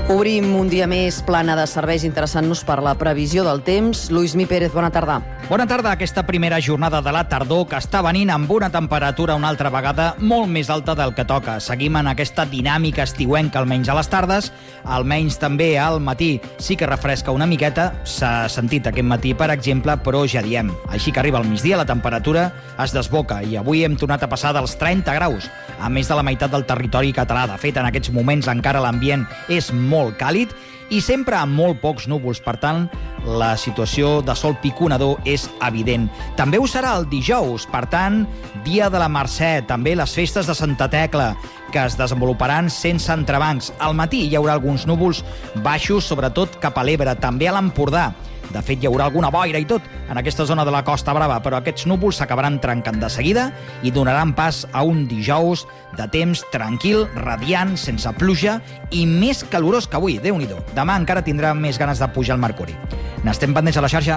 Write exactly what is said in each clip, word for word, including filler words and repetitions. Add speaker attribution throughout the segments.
Speaker 1: Obrim un dia més plana de serveis interessant-nos per la previsió del temps. Lluís-Mi Pérez, bona tarda.
Speaker 2: Bona tarda. Aquesta primera jornada de la tardor que està venint amb una temperatura una altra vegada molt més alta del que toca. Seguim en aquesta dinàmica estiuenca, almenys a les tardes, almenys també al matí. Sí que refresca una miqueta, s'ha sentit aquest matí, per exemple, però ja diem. Així que arriba al migdia, la temperatura es desboca i avui hem tornat a passar dels trenta graus a més de la meitat del territori català. De fet, en aquests moments encara l'ambient és molt càlid i sempre amb molt pocs núvols. Per tant, la situació de sol piconador és evident. També ho serà el dijous, per tant, dia de la Mercè, també les festes de Santa Tecla, que es desenvoluparan sense entrebancs. Al matí hi haurà alguns núvols baixos, sobretot cap a l'Ebre, també a l'Empordà. De fet, hi haurà alguna boira i tot en aquesta zona de la Costa Brava, però aquests núvols s'acabaran trencant de seguida i donaran pas a un dijous de temps tranquil, radiant, sense pluja i més calorós que avui. Déu-n'hi-do. Demà encara tindrà més ganes de pujar el mercuri. N'estem pendents a la xarxa.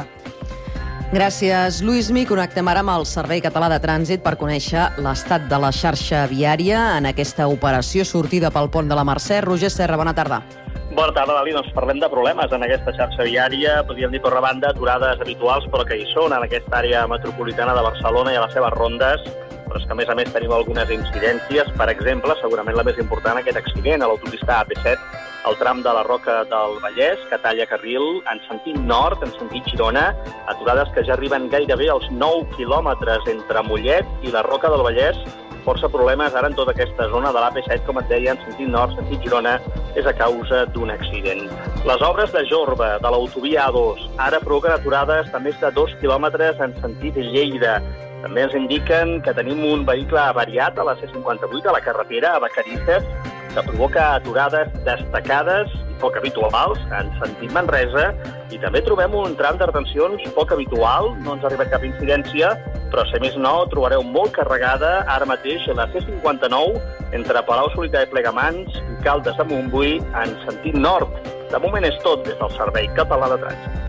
Speaker 1: Gràcies, Lluís-Mi. Connectem ara amb el Servei Català de Trànsit per conèixer l'estat de la xarxa viària en aquesta operació sortida pel pont de la Mercè. Roger Serra, bona tarda.
Speaker 3: Bona tarda, Dali. Doncs parlem de problemes en aquesta xarxa viària. Podríem dir, per una banda, aturades habituals, però que hi són en aquesta àrea metropolitana de Barcelona i a les seves rondes. Però és que, a més a més, tenim algunes incidències. Per exemple, segurament la més important, aquest accident a l'autopista A P set, al tram de la Roca del Vallès, que talla carril en sentit nord, en sentit Girona, aturades que ja arriben gairebé als nou quilòmetres entre Mollet i la Roca del Vallès. Força problemes ara en tota aquesta zona de l'A P set, com et deia, en sentit nord, sentit Girona, és a causa d'un accident. Les obres de Jorba, de l'autovia A dos, ara provoquen aturades de més de dos quilòmetres en sentit Lleida. També ens indiquen que tenim un vehicle avariat a la C cinquanta vuit, a la carretera, a Vacarisses, que provoca aturades destacades i poc habituals en sentit Manresa, i també trobem un tram de retencions poc habitual, no ens ha arribat cap incidència, però si més no, trobareu molt carregada ara mateix a la C cinquanta-nou entre Palau-solità i Plegamans i Caldes de Montbui en sentit nord. De moment és tot des del Servei Català de Trànsit.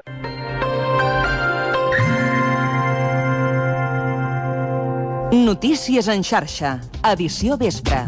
Speaker 4: Notícies en xarxa, edició vespre.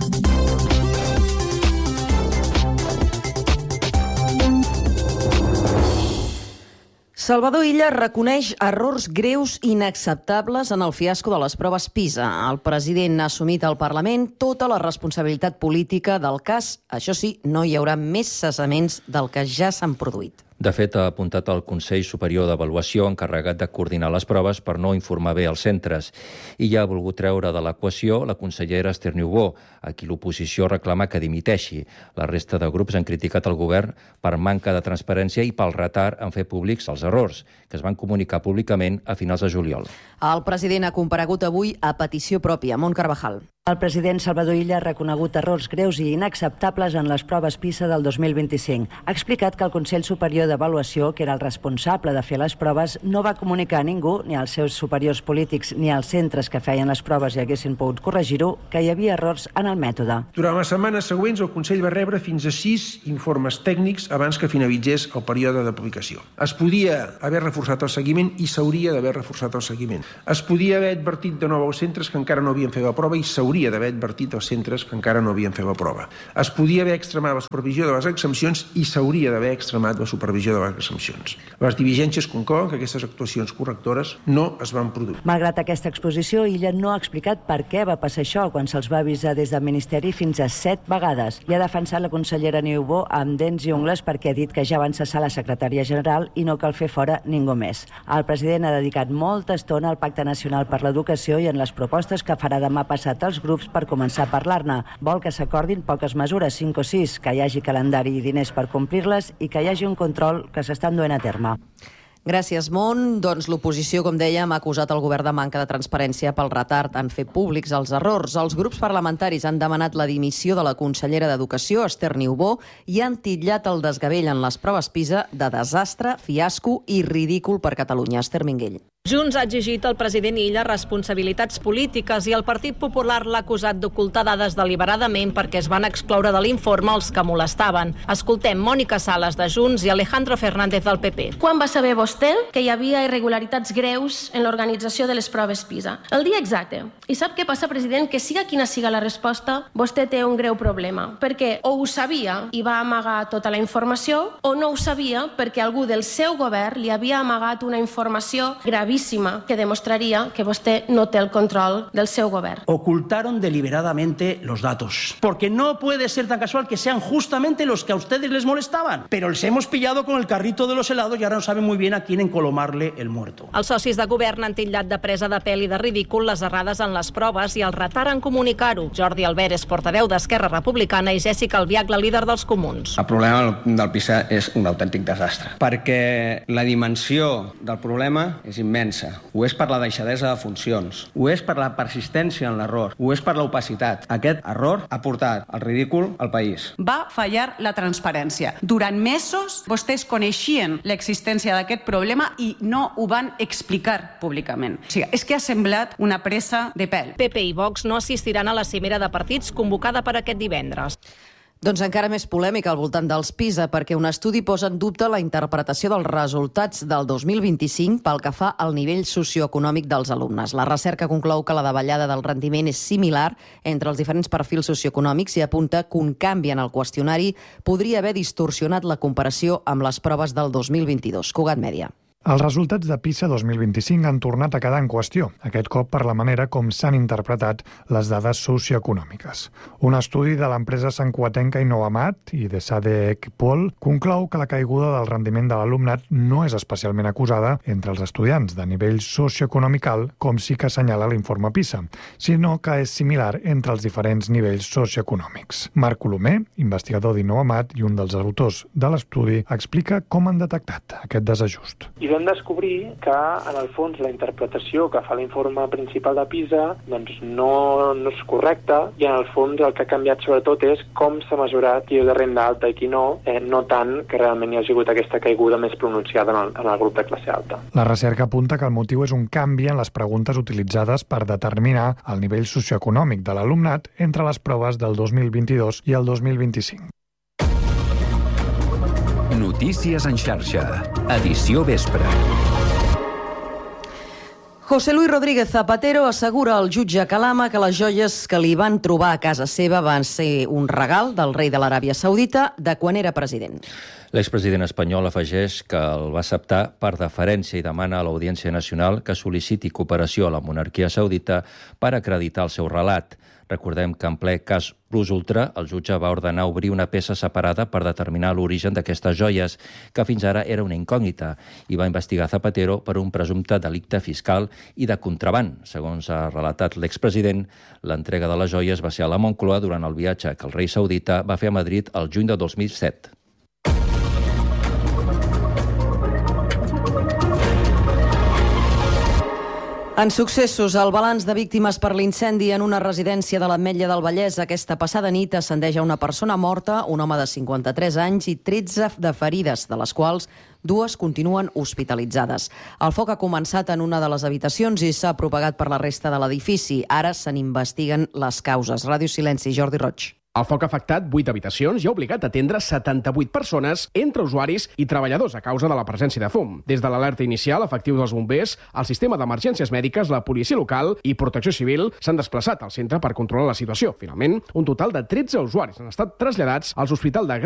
Speaker 1: Salvador Illa reconeix errors greus i inacceptables en el fiasco de les proves PISA. El president ha assumit al Parlament tota la responsabilitat política del cas. Això sí, no hi haurà més cessaments del que ja s'han produït.
Speaker 5: De fet, ha apuntat al Consell Superior d'Avaluació encarregat de coordinar les proves per no informar bé els centres. I ja ha volgut treure de l'equació la consellera Esther Niubó, a qui l'oposició reclama que dimiteixi. La resta de grups han criticat el govern per manca de transparència i pel retard en fer públics els errors, que es van comunicar públicament a finals de juliol.
Speaker 1: El president ha comparegut avui a petició pròpia. Mont Carvajal.
Speaker 6: El president Salvador Illa ha reconegut errors greus i inacceptables en les proves PISA del dos mil vint-i-cinc. Ha explicat que el Consell Superior d'Avaluació, que era el responsable de fer les proves, no va comunicar a ningú, ni als seus superiors polítics ni als centres que feien les proves i haguessin pogut corregir-ho, que hi havia errors en el mètode.
Speaker 7: Durant les setmanes següents, el Consell va rebre fins a sis informes tècnics abans que finalitzés el període d'aplicació. Es podia haver reforçat el seguiment i s'hauria d'haver reforçat el seguiment. Es podia haver advertit de nou als centres que encara no havien fet la prova i s'hauria d'haver advertit als centres que encara no havien fet la prova. Es podia haver extremat la supervisió de les exempcions i s'hauria d'haver extremat la supervisió de les exempcions. Les diligències conclouen que aquestes actuacions correctores no es van produir.
Speaker 6: Malgrat aquesta exposició, Illa no ha explicat per què va passar això quan se'ls va avisar des del Ministeri fins a set vegades. I ha defensat la consellera Niubó amb dents i ungles perquè ha dit que ja van cessar la secretària general i no cal fer fora ningú més. El president ha dedicat molta estona al Pacte Nacional per l'Educació i en les propostes que farà demà passat als grups per començar a parlar-ne. Vol que s'acordin poques mesures, cinc o sis, que hi hagi calendari i diners per complir-les i que hi hagi un control que s'estan duent a terme.
Speaker 1: Gràcies, Mont. Doncs l'oposició, com dèiem, ha acusat el govern de manca de transparència pel retard en fer públics els errors. Els grups parlamentaris han demanat la dimissió de la consellera d'Educació, Esther Niubó, i han titllat el desgavell en les proves PISA de desastre, fiasco i ridícul per Catalunya. Esther Minguell.
Speaker 8: Junts ha exigit al president Illa responsabilitats polítiques i el Partit Popular l'ha acusat d'ocultar dades deliberadament perquè es van excloure de l'informe els que molestaven. Escoltem Mònica Sales de Junts i Alejandro Fernández del P P.
Speaker 9: Quan va saber vostè que hi havia irregularitats greus en l'organització de les proves PISA? El dia exacte. I sap què passa, president? Que siga quina siga la resposta, vostè té un greu problema. Perquè o ho sabia i va amagar tota la informació, o no ho sabia perquè algú del seu govern li havia amagat una informació gravíssima que demostraría que usted no tiene el control del seu govern.
Speaker 10: Ocultaron deliberadamente los datos, porque no puede ser tan casual que sean justamente los que a ustedes les molestaban. Pero les hemos pillado con el carrito de los helados y ahora no saben muy bien a quién encolomarle el muerto.
Speaker 8: Els socis de govern han titllat de presa de pèl i de ridícul les errades en les proves i el retard en comunicar-ho. Jordi Albert és portaveu d'Esquerra Republicana i Jessica Albiach, la líder dels Comuns.
Speaker 11: El problema del PISA és un autèntic desastre, perquè la dimensió del problema és immensa. Ho és per la deixadesa de funcions, ho és per la persistència en l'error, ho és per l'opacitat. Aquest error ha portat al ridícul al país.
Speaker 12: Va fallar la transparència. Durant mesos vostès coneixien l'existència d'aquest problema i no ho van explicar públicament. O sigui, és que ha semblat una presa de pèl.
Speaker 8: P P i Vox no assistiran a la cimera de partits convocada per aquest divendres.
Speaker 1: Doncs encara més polèmica al voltant dels PISA, perquè un estudi posa en dubte la interpretació dels resultats del dos mil vint-i-cinc pel que fa al nivell socioeconòmic dels alumnes. La recerca conclou que la davallada del rendiment és similar entre els diferents perfils socioeconòmics i apunta que un canvi en el qüestionari podria haver distorsionat la comparació amb les proves del dos mil vint-i-dos. Cugat Mèdia.
Speaker 13: Els resultats de PISA dos mil vint-i-cinc han tornat a quedar en qüestió, aquest cop per la manera com s'han interpretat les dades socioeconòmiques. Un estudi de l'empresa santcugatenca Innovamat i de Sadek Pol conclou que la caiguda del rendiment de l'alumnat no és especialment acusada entre els estudiants de nivell socioeconòmic alt, com sí que assenyala l'informe PISA, sinó que és similar entre els diferents nivells socioeconòmics. Marc Colomer, investigador d'Innovamat i un dels autors de l'estudi, explica com han detectat aquest desajust.
Speaker 14: I vam descobrir que, en el fons, la interpretació que fa l'informe principal de PISA doncs no, no és correcta i, en el fons, el que ha canviat sobretot és com s'ha mesurat qui és de renda alta i qui no, eh, no tant que realment hi ha sigut aquesta caiguda més pronunciada en el, en el grup de classe alta.
Speaker 13: La recerca apunta que el motiu és un canvi en les preguntes utilitzades per determinar el nivell socioeconòmic de l'alumnat entre les proves del dos mil vint-i-dos i el dos mil vint-i-cinc.
Speaker 15: Notícies en xarxa. Edició vespre.
Speaker 1: José Luis Rodríguez Zapatero assegura al jutge Calama que les joies que li van trobar a casa seva van ser un regal del rei de l'Aràbia Saudita de quan era president.
Speaker 5: L'expresident espanyol afegeix que el va acceptar per deferència i demana a l'Audiència Nacional que sol·liciti cooperació a la monarquia saudita per acreditar el seu relat. Recordem que en ple cas Plus Ultra, el jutge va ordenar obrir una peça separada per determinar l'origen d'aquestes joies, que fins ara era una incògnita, i va investigar Zapatero per un presumpte delicte fiscal i de contraban. Segons ha relatat l'expresident, l'entrega de les joies va ser a la Moncloa durant el viatge que el rei saudita va fer a Madrid el juny de dos mil set.
Speaker 1: En successos, el balanç de víctimes per l'incendi en una residència de l'Ametlla del Vallès aquesta passada nit ascendeix a una persona morta, un home de cinquanta-tres anys i tretze de ferides, de les quals dues continuen hospitalitzades. El foc ha començat en una de les habitacions i s'ha propagat per la resta de l'edifici. Ara se n'investiguen les causes. Ràdio Silenci, Jordi Roig.
Speaker 16: El foc ha afectat vuit habitacions i ha obligat a atendre setanta-vuit persones, entre usuaris i treballadors, a causa de la presència de fum. Des de l'alerta inicial, efectius dels bombers, el sistema d'emergències mèdiques, la policia local i protecció civil s'han desplaçat al centre per controlar la situació. Finalment, un total de tretze usuaris han estat traslladats als hospitals de